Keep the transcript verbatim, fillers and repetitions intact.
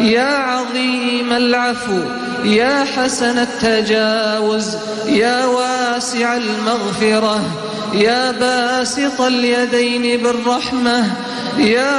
يا عظيم العفو يا حسن التجاوز يا واسع المغفرة يا باسط اليدين بالرحمة يا